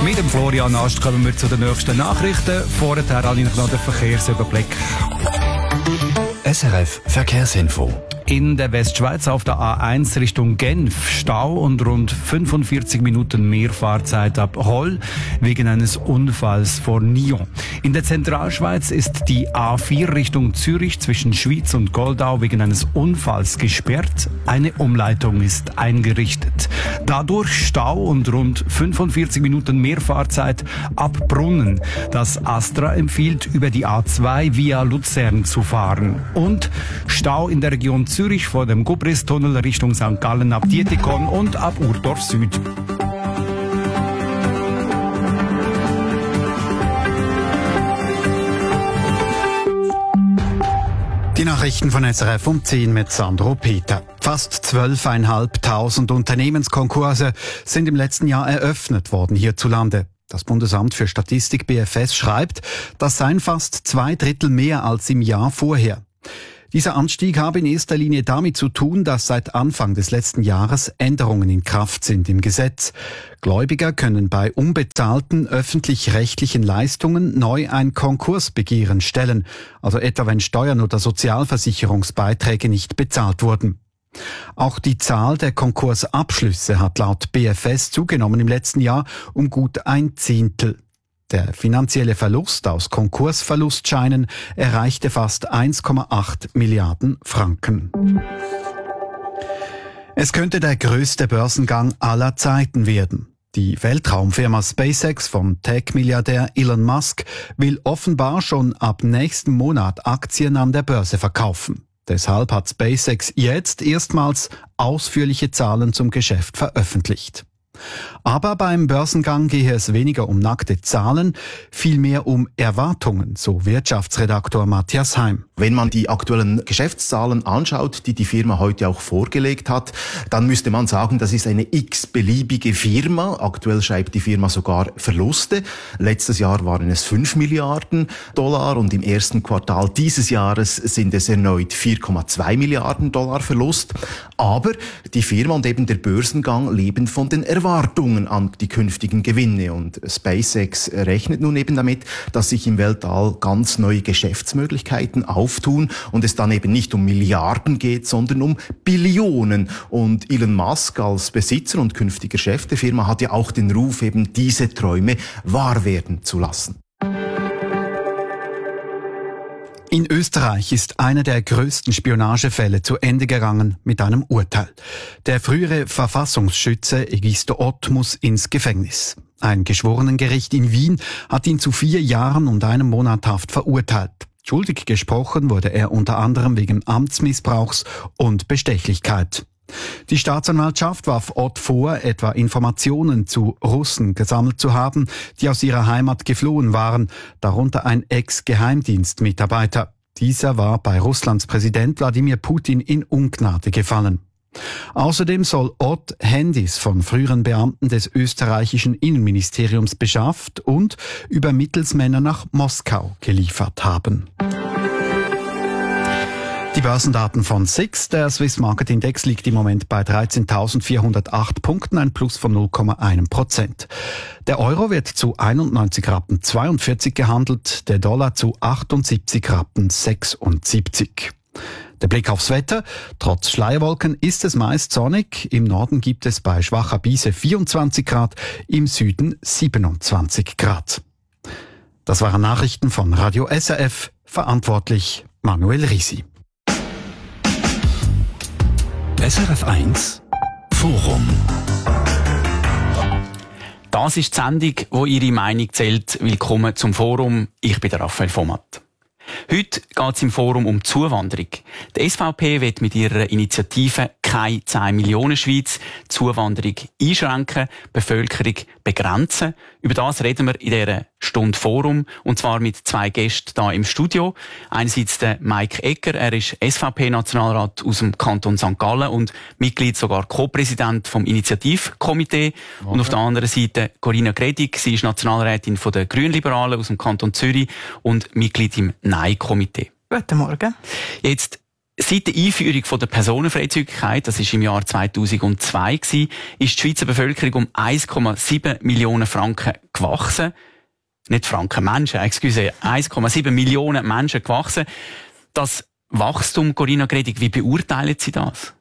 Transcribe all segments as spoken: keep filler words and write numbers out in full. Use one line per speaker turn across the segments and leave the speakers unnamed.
Mit dem Florian Ast kommen wir zu den nächsten Nachrichten. Vorher habe ich noch den Verkehrsüberblick.
S R F Verkehrsinfo.
In der Westschweiz auf der A eins Richtung Genf Stau und rund fünfundvierzig Minuten mehr Fahrzeit ab Roll wegen eines Unfalls vor Nyon. In der Zentralschweiz ist die A vier Richtung Zürich zwischen Schwyz und Goldau wegen eines Unfalls gesperrt. Eine Umleitung ist eingerichtet. Dadurch Stau und rund fünfundvierzig Minuten mehr Fahrzeit ab Brunnen. Das Astra empfiehlt, über die A zwei via Luzern zu fahren. Und Stau in der Region Zürich vor dem Gubristunnel Richtung Sankt Gallen ab Dietikon und ab Urdorf Süd.
Die Nachrichten von S R F um zehn mit Sandro Peter. Fast zwölftausendfünfhundert Unternehmenskonkurse sind im letzten Jahr eröffnet worden hierzulande. Das Bundesamt für Statistik B F S schreibt, das seien fast zwei Drittel mehr als im Jahr vorher. Dieser Anstieg habe in erster Linie damit zu tun, dass seit Anfang des letzten Jahres Änderungen in Kraft sind im Gesetz. Gläubiger können bei unbezahlten öffentlich-rechtlichen Leistungen neu ein Konkursbegehren stellen, also etwa wenn Steuern oder Sozialversicherungsbeiträge nicht bezahlt wurden. Auch die Zahl der Konkursabschlüsse hat laut B F S zugenommen im letzten Jahr um gut ein Zehntel. Der finanzielle Verlust aus Konkursverlustscheinen erreichte fast eins Komma acht Milliarden Franken. Es könnte der größte Börsengang aller Zeiten werden. Die Weltraumfirma SpaceX von Tech-Milliardär Elon Musk will offenbar schon ab nächsten Monat Aktien an der Börse verkaufen. Deshalb hat SpaceX jetzt erstmals ausführliche Zahlen zum Geschäft veröffentlicht. Aber beim Börsengang gehe es weniger um nackte Zahlen, vielmehr um Erwartungen, so Wirtschaftsredaktor Matthias Heim.
Wenn man die aktuellen Geschäftszahlen anschaut, die die Firma heute auch vorgelegt hat, dann müsste man sagen, das ist eine x-beliebige Firma. Aktuell schreibt die Firma sogar Verluste. Letztes Jahr waren es fünf Milliarden Dollar und im ersten Quartal dieses Jahres sind es erneut vier Komma zwei Milliarden Dollar Verlust. Aber die Firma und eben der Börsengang leben von den Erwartungen an die künftigen Gewinne. Und SpaceX rechnet nun eben damit, dass sich im Weltall ganz neue Geschäftsmöglichkeiten auftun und es dann eben nicht um Milliarden geht, sondern um Billionen. Und Elon Musk als Besitzer und künftiger Chef der Firma hat ja auch den Ruf, eben diese Träume wahr werden zu lassen.
In Österreich ist einer der größten Spionagefälle zu Ende gegangen mit einem Urteil. Der frühere Verfassungsschütze Egisto Ott muss ins Gefängnis. Ein Geschworenengericht in Wien hat ihn zu vier Jahren und einem Monat Haft verurteilt. Schuldig gesprochen wurde er unter anderem wegen Amtsmissbrauchs und Bestechlichkeit. Die Staatsanwaltschaft warf Ott vor, etwa Informationen zu Russen gesammelt zu haben, die aus ihrer Heimat geflohen waren, darunter ein Ex-Geheimdienstmitarbeiter. Dieser war bei Russlands Präsident Wladimir Putin in Ungnade gefallen. Außerdem soll Ott Handys von früheren Beamten des österreichischen Innenministeriums beschafft und über Mittelsmänner nach Moskau geliefert haben. Die Börsendaten von S I X, der Swiss Market Index, liegt im Moment bei dreizehntausendvierhundertacht Punkten, ein Plus von null Komma eins Prozent. Der Euro wird zu einundneunzig Rappen zweiundvierzig gehandelt, der Dollar zu achtundsiebzig Rappen sechsundsiebzig. Der Blick aufs Wetter. Trotz Schleierwolken ist es meist sonnig. Im Norden gibt es bei schwacher Brise vierundzwanzig Grad, im Süden siebenundzwanzig Grad. Das waren Nachrichten von Radio S R F, verantwortlich Manuel Risi.
S R F eins Forum.
Das ist die Sendung, wo Ihre Meinung zählt. Willkommen zum Forum. Ich bin der Raphael Vomat. Heute geht es im Forum um Zuwanderung. Die S V P will mit ihrer Initiative «Keine zehn Millionen Schweiz» Zuwanderung einschränken, Bevölkerung begrenzen. Über das reden wir in dieser Stunde Forum, und zwar mit zwei Gästen hier im Studio. Einerseits der Mike Egger, er ist S V P-Nationalrat aus dem Kanton Sankt Gallen und Mitglied, sogar Co-Präsident vom Initiativkomitee. Okay. Und auf der anderen Seite Corinna Gredig, sie ist Nationalrätin von der Grünliberalen aus dem Kanton Zürich und Mitglied im Nein-Komitee.
Guten Morgen.
Jetzt, Seit der Einführung von der Personenfreizügigkeit, das war im Jahr zweitausendzwei, ist die Schweizer Bevölkerung um eins Komma sieben Millionen Franken gewachsen. Nicht Franken, Menschen, excuse, eins Komma sieben Millionen Menschen gewachsen. Das Wachstum, Corinna Gredig, wie beurteilen Sie das?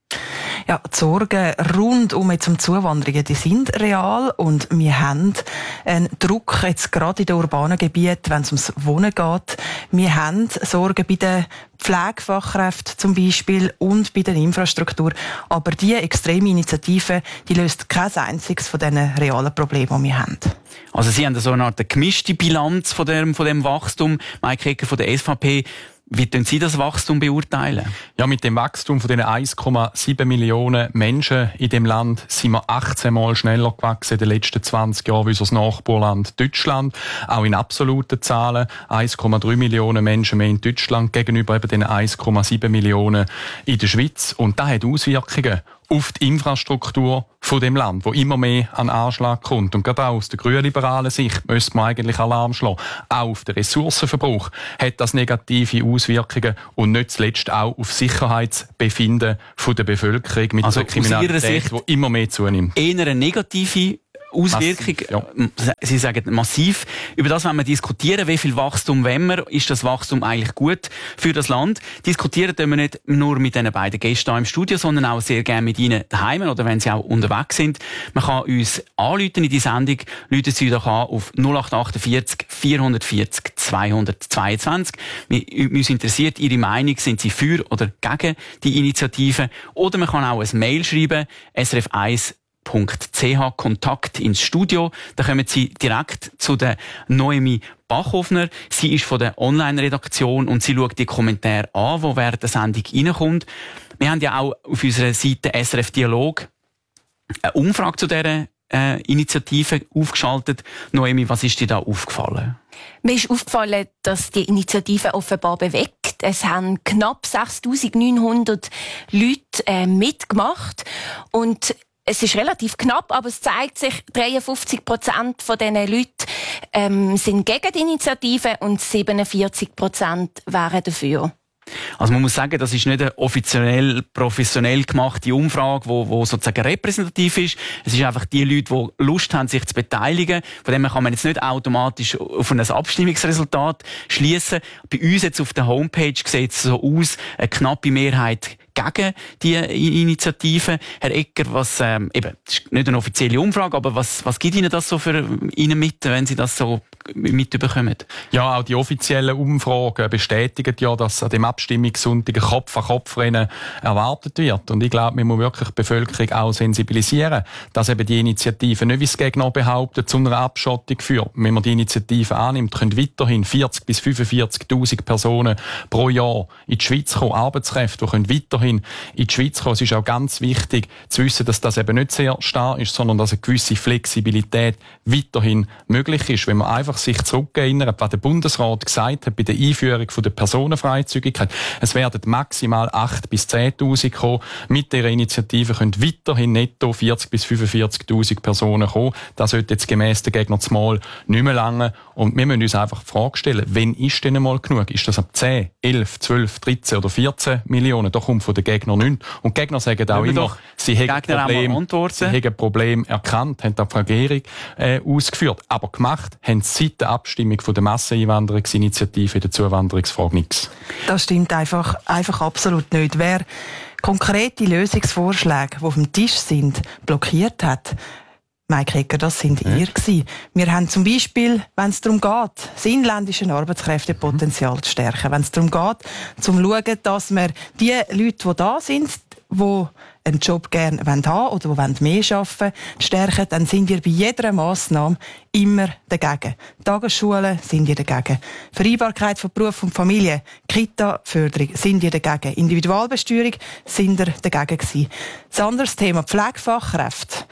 Ja, die Sorgen rund um jetzt um Zuwanderungen, die sind real und wir haben einen Druck jetzt gerade in den urbanen Gebieten, wenn es ums Wohnen geht. Wir haben Sorgen bei den Pflegefachkräften zum Beispiel und bei der Infrastruktur. Aber diese extreme Initiative, die löst kein einziges von diesen realen Problemen, die wir haben.
Also Sie haben so eine Art gemischte Bilanz von dem, von dem Wachstum. Mike Egger von der S V P. Wie tun Sie das Wachstum beurteilen?
Ja, mit dem Wachstum von den eins Komma sieben Millionen Menschen in dem Land sind wir achtzehn Mal schneller gewachsen in den letzten zwanzig Jahren wie unser Nachbarland Deutschland. Auch in absoluten Zahlen eins Komma drei Millionen Menschen mehr in Deutschland gegenüber eben den eins Komma sieben Millionen in der Schweiz. Und das hat Auswirkungen auf die Infrastruktur von dem Land, wo immer mehr an Anschlag kommt. Und gerade auch aus der grünliberalen Sicht müsste man eigentlich Alarm schlagen. Auch auf den Ressourcenverbrauch hat das negative Auswirkungen und nicht zuletzt auch auf Sicherheitsbefinden von der Bevölkerung mit
also
der Kriminalität, die immer mehr zunimmt.
Eher eine negative Auswirkung, massiv, ja. Sie sagen massiv. Über das wollen wir diskutieren. Wie viel Wachstum wollen wir? Ist das Wachstum eigentlich gut für das Land? Diskutieren tun wir nicht nur mit den beiden Gästen hier im Studio, sondern auch sehr gerne mit Ihnen daheim oder wenn Sie auch unterwegs sind. Man kann uns anrufen in die Sendung. Rufen Sie doch an auf null acht achtundvierzig vierhundertvierzig zweihundertzweiundzwanzig. Uns interessiert Ihre Meinung. Sind Sie für oder gegen die Initiative? Oder man kann auch ein Mail schreiben, S R F eins Punkt C H, Kontakt ins Studio. Da kommen Sie direkt zu der Noemi Bachhoffner. Sie ist von der Online-Redaktion und sie schaut die Kommentare an, die während der Sendung reinkommt. Wir haben ja auch auf unserer Seite S R F Dialog eine Umfrage zu dieser äh, Initiative aufgeschaltet. Noemi, was ist dir da aufgefallen?
Mir ist aufgefallen, dass die Initiative offenbar bewegt. Es haben knapp sechstausendneunhundert Leute äh, mitgemacht und es ist relativ knapp, aber es zeigt sich, dreiundfünfzig Prozent von diesen Leuten ähm, sind gegen die Initiative und siebenundvierzig Prozent wären dafür.
Also man muss sagen, das ist nicht eine offiziell, professionell gemachte Umfrage, wo, wo sozusagen repräsentativ ist. Es ist einfach die Leute, die Lust haben, sich zu beteiligen. Von dem kann man jetzt nicht automatisch auf ein Abstimmungsresultat schließen. Bei uns jetzt auf der Homepage sieht es so aus, eine knappe Mehrheit gegen die Initiative. Herr Egger, was, ähm, eben, das ist nicht eine offizielle Umfrage, aber was, was gibt Ihnen das so für Ihnen mit, wenn Sie das so mitbekommen?
Ja, auch die offiziellen Umfragen bestätigen ja, dass an dem Abstimmungssonntag ein Kopf-an-Kopf-Rennen erwartet wird. Und ich glaube, man muss wirklich die Bevölkerung auch sensibilisieren, dass eben die Initiative nicht, wie es Gegner behaupten, zu einer Abschottung führt. Wenn man die Initiative annimmt, können weiterhin vierzig bis fünfundvierzigtausend Personen pro Jahr in die Schweiz kommen, Arbeitskräfte, die können weiterhin in die Schweiz kommen. Es ist auch ganz wichtig zu wissen, dass das eben nicht sehr starr ist, sondern dass eine gewisse Flexibilität weiterhin möglich ist. Wenn man einfach sich zurückerinnert, was der Bundesrat gesagt hat bei der Einführung von der Personenfreizügigkeit, es werden maximal acht bis zehntausend kommen. Mit dieser Initiative können weiterhin netto vierzig bis fünfundvierzigtausend Personen kommen. Das sollte jetzt gemäss der Gegner zumal nicht mehr lange. Und wir müssen uns einfach die Frage stellen, wann ist denn einmal genug? Ist das ab zehn, elf, zwölf, dreizehn oder vierzehn Millionen? Da kommt von den Gegnern nichts. Und die Gegner sagen auch immer, sie haben Problem, sie haben ein Problem erkannt, haben die Vergärung äh, ausgeführt. Aber gemacht haben sie seit der Abstimmung von der Masseneinwanderungsinitiative in der Zuwanderungsfrage nichts.
Das stimmt einfach, einfach absolut nicht. Wer konkrete Lösungsvorschläge, die auf dem Tisch sind, blockiert hat, Mike Egger, das sind ja. ihr gewesen. Wir haben zum Beispiel, wenn es darum geht, das inländische Arbeitskräftepotenzial zu stärken, wenn es darum geht, zum schauen, dass wir die Leute, die da sind, die einen Job gerne haben wollen oder die mehr arbeiten wollen, stärken, dann sind wir bei jeder Massnahme immer dagegen. Tagesschulen sind wir dagegen. Vereinbarkeit von Beruf und Familie, Kita-Förderung sind wir dagegen. Individualbesteuerung sind wir dagegen gewesen. Das andere Thema, Pflegefachkräfte.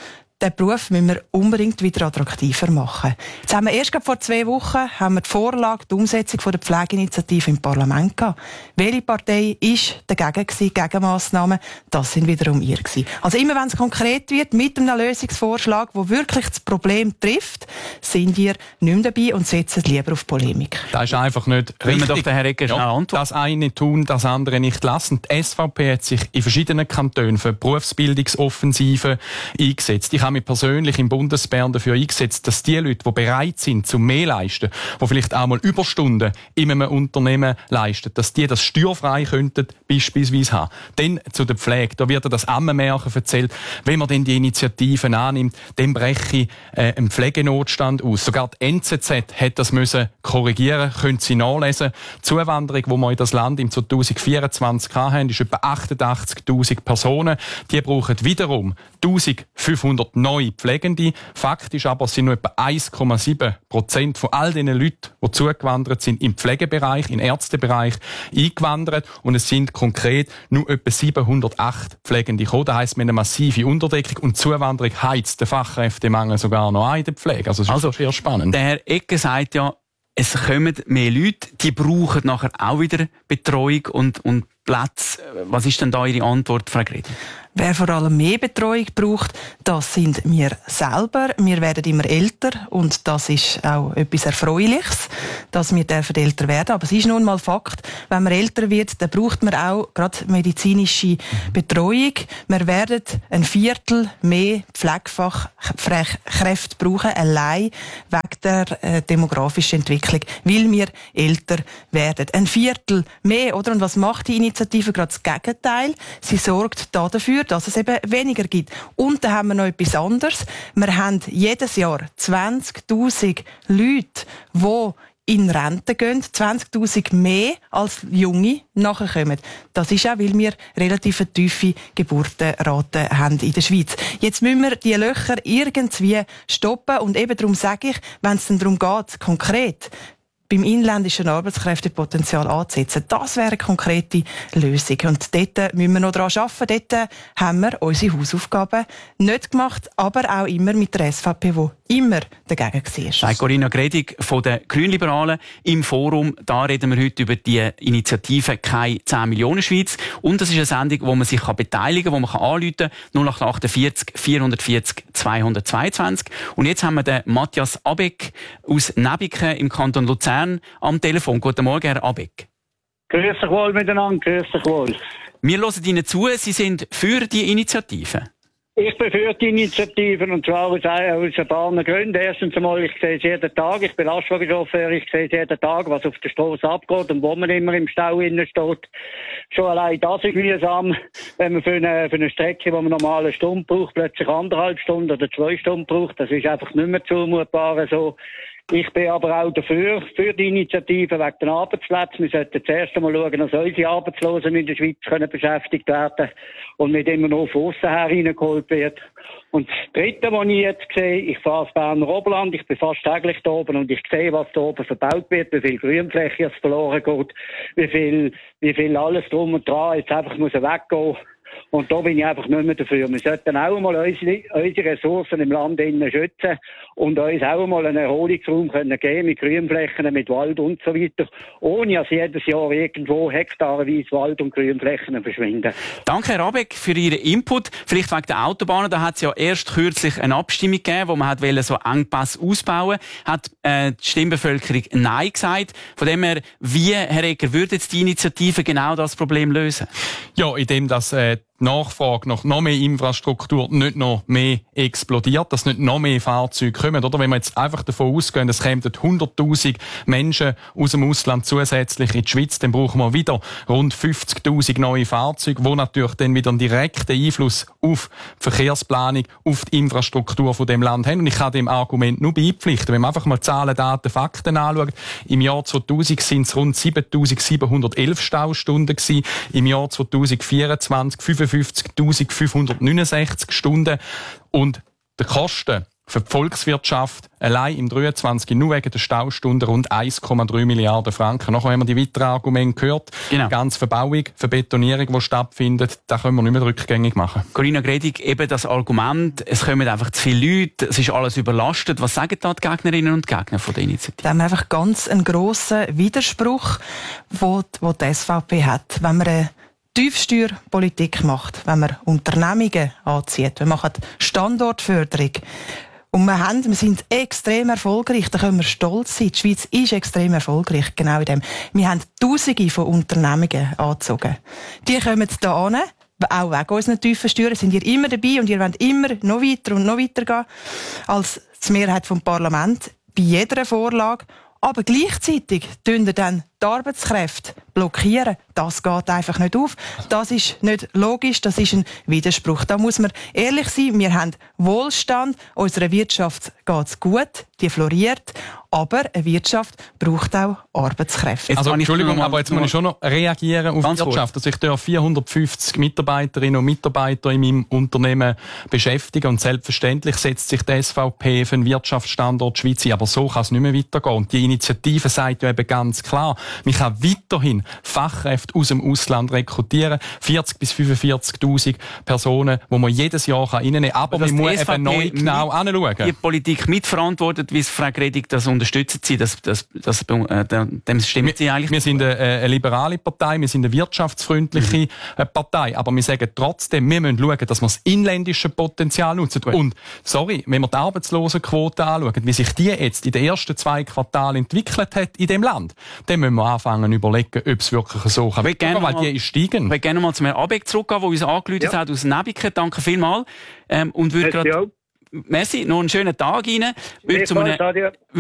den Beruf müssen wir unbedingt wieder attraktiver machen. Jetzt haben wir erst vor zwei Wochen haben wir die Vorlage, die Umsetzung der Pflegeinitiative im Parlament gehabt. Welche Partei ist dagegen gewesen, Gegenmassnahmen? Das sind wiederum ihr gewesen. Also immer wenn es konkret wird, mit einem Lösungsvorschlag, der wirklich das Problem trifft, sind wir nicht mehr dabei und setzen lieber auf Polemik.
Das ist einfach nicht richtig.
Wenn wir doch den Herrn Egger schnell antworten.
Das eine tun, das andere nicht lassen. Die S V P hat sich in verschiedenen Kantonen für Berufsbildungsoffensive eingesetzt. Ich habe mich persönlich im Bundesbern dafür eingesetzt, dass die Leute, die bereit sind, zum mehr leisten, die vielleicht auch mal Überstunden in einem Unternehmen leisten, dass die das steuerfrei könnten beispielsweise haben. Dann zu der Pflege. Da wird das Ammenmärchen erzählt. Wenn man denn die Initiativen annimmt, dann breche äh, ein Pflegenotstand aus. Sogar die N Z Z hat das müssen korrigieren, können Sie nachlesen. Die Zuwanderung, die wir in das Land im zwanzig vierundzwanzig hatten, ist etwa achtundachtzigtausend Personen. Die brauchen wiederum eintausendfünfhundert neue Pflegende. Faktisch aber sind nur etwa eins Komma sieben Prozent von all den Leuten, die zugewandert sind, im Pflegebereich, im Ärztebereich eingewandert. Und es sind konkret nur etwa siebenhundertacht Pflegende gekommen. Das heisst, wir haben eine massive Unterdeckung und die Zuwanderung heizt den Fachkräftemangel sogar noch an in der Pflege. Also, das ist also sehr spannend.
Der Herr Egger sagt ja, es kommen mehr Leute, die brauchen nachher auch wieder Betreuung und, und Platz. Was ist denn da Ihre Antwort, Frau Gredi?
Wer vor allem mehr Betreuung braucht, das sind wir selber. Wir werden immer älter und das ist auch etwas Erfreuliches, dass wir dürfen älter werden. Aber es ist nun mal Fakt, wenn man älter wird, dann braucht man auch gerade medizinische Betreuung. Wir werden ein Viertel mehr Pflegefachkräfte brauchen, allein wegen der äh, demografischen Entwicklung, weil wir älter werden. Ein Viertel mehr, oder? Und was macht die Initiative? Gerade das Gegenteil. Sie sorgt dafür, dass es eben weniger gibt. Und dann haben wir noch etwas anderes. Wir haben jedes Jahr zwanzigtausend Leute, die in Rente gehen, zwanzigtausend mehr als Junge nachkommen. Das ist auch, weil wir relativ tiefe Geburtenraten haben in der Schweiz. Jetzt müssen wir die Löcher irgendwie stoppen und eben darum sage ich, wenn es dann darum geht, konkret beim inländischen Arbeitskräftepotenzial anzusetzen. Das wäre eine konkrete Lösung. Und dort müssen wir noch daran arbeiten. Dort haben wir unsere Hausaufgaben nicht gemacht, aber auch immer mit der S V P, die immer dagegen war.
Sagt Corinna Gredig von den Grünliberalen im Forum. Da reden wir heute über die Initiative «Keine zehn Millionen Schweiz». Und das ist eine Sendung, wo man sich beteiligen kann, wo man anrufen kann. null acht achtundvierzig vierhundertvierzig zweihundertzweiundzwanzig. Und jetzt haben wir den Matthias Abeck aus Nebiken im Kanton Luzern am Telefon. Guten Morgen, Herr Abeck.
Grüß dich wohl miteinander, grüß dich wohl.
Wir hören Ihnen zu, Sie sind für die Initiative.
Ich bin für die Initiativen und zwar aus, aus ein paar Gründen. Erstens einmal, ich sehe es jeden Tag, ich bin Lastwagenchauffeur, ich sehe es jeden Tag, was auf der Straße abgeht und wo man immer im Stau innen steht. Schon allein das ist mühsam, wenn man für eine, für eine Strecke, wo man normal eine Stunde braucht, plötzlich anderthalb Stunden oder zwei Stunden braucht. Das ist einfach nicht mehr zumutbar so. Ich bin aber auch dafür, für die Initiative wegen den Arbeitsplätzen. Wir sollten zuerst einmal schauen, dass unsere Arbeitslosen in der Schweiz können beschäftigt werden und nicht immer nur von aussen her reingeholt wird. Und das Dritte, was ich jetzt sehe, ich fahre das Berner Oberland, ich bin fast täglich da oben und ich sehe, was da oben verbaut wird, wie viel Grünfläche es verloren geht, wie viel, wie viel alles drum und dran jetzt einfach muss weggehen. Und da bin ich einfach nicht mehr dafür. Wir sollten auch mal unsere, unsere Ressourcen im Land innen schützen und uns auch mal einen Erholungsraum können geben mit Grünflächen, mit Wald und so weiter, ohne dass jedes Jahr irgendwo hektarweise Wald und Grünflächen verschwinden.
Danke, Herr Abeck, für Ihren Input. Vielleicht wegen der Autobahnen. Da hat es ja erst kürzlich eine Abstimmung gegeben, wo man hat so Engpass ausbauen hat äh, die Stimmbevölkerung Nein gesagt. Von dem her, wie, Herr Egger, würde jetzt die Initiative genau das Problem lösen?
Ja, indem das äh, die Nachfrage nach noch mehr Infrastruktur nicht noch mehr explodiert, dass nicht noch mehr Fahrzeuge kommen. Oder wenn wir jetzt einfach davon ausgehen, es kämen hunderttausend Menschen aus dem Ausland zusätzlich in die Schweiz, dann brauchen wir wieder rund fünfzigtausend neue Fahrzeuge, die natürlich dann wieder einen direkten Einfluss auf die Verkehrsplanung, auf die Infrastruktur von dem Land haben. Und ich kann dem Argument nur beipflichten. Wenn man einfach mal Zahlen, Daten, Fakten anschaut, im Jahr zweitausend sind es rund siebentausendsiebenhundertelf Staustunden gewesen, im Jahr zweitausendvierundzwanzig fünfundfünfzigtausendfünfhundertneunundsechzig Stunden und die Kosten Für die Volkswirtschaft allein im dreiundzwanzig nur wegen der Staustunden rund eins Komma drei Milliarden Franken. Nachher haben wir die weiteren Argumente gehört. Genau. Die ganze Verbauung, Verbetonierung, die stattfindet, da können wir nicht mehr rückgängig machen.
Corinna Gredig, eben das Argument, es kommen einfach zu viele Leute, es ist alles überlastet. Was sagen da die Gegnerinnen und Gegner von der Initiative?
Da haben wir einfach ganz einen grossen Widerspruch, den die S V P hat. Wenn man eine Tiefsteuerpolitik macht, wenn man Unternehmungen anzieht, wir machen Standortförderung, und wir, haben, wir sind extrem erfolgreich, da können wir stolz sein. Die Schweiz ist extrem erfolgreich, genau in dem. Wir haben Tausende von Unternehmungen angezogen. Die kommen da hin, auch wegen unseren tiefen Steuern, sind ihr immer dabei und ihr wollt immer noch weiter und noch weiter gehen als die Mehrheit vom Parlament bei jeder Vorlage. Aber gleichzeitig tun dann die Arbeitskräfte blockieren. Das geht einfach nicht auf. Das ist nicht logisch, das ist ein Widerspruch. Da muss man ehrlich sein, wir haben Wohlstand, unserer Wirtschaft geht es gut, die floriert, aber eine Wirtschaft braucht auch Arbeitskräfte.
Also, Entschuldigung, aber jetzt muss ich schon noch reagieren auf die Wirtschaft. Also ich darf vierhundertfünfzig Mitarbeiterinnen und Mitarbeiter in meinem Unternehmen beschäftigen und selbstverständlich setzt sich die S V P für einen Wirtschaftsstandort Schweiz ein. Aber so kann es nicht mehr weitergehen. Und die Initiative sagt ja eben ganz klar, man kann weiterhin Fachkräfte aus dem Ausland rekrutieren. vierzig bis fünfundvierzigtausend Personen, die man jedes Jahr reinnehmen kann. Aber, aber man muss eben neu genau anschauen.
Die Politik mitverantwortet, wie es Frau Gredig das unterstützen Sie, das, das, das, äh, dem stimmen Sie eigentlich?
Wir sind eine, eine liberale Partei, wir sind eine wirtschaftsfreundliche mhm. Partei, aber wir sagen trotzdem, wir müssen schauen, dass wir das inländische Potenzial nutzen. Gut. Und, sorry, wenn wir die Arbeitslosenquote anschauen, wie sich die jetzt in den ersten zwei Quartalen entwickelt hat in dem Land, dann müssen wir anfangen zu überlegen, ob es wirklich so kann.
Ich gerne
weil
mal,
die ist steigen.
Ich würde gerne mal zu Herrn Abeck zurückgehen, der uns angerufen ja. hat aus Nebiken. Danke vielmals. Ähm, und würde grad, merci, noch einen schönen Tag Ihnen.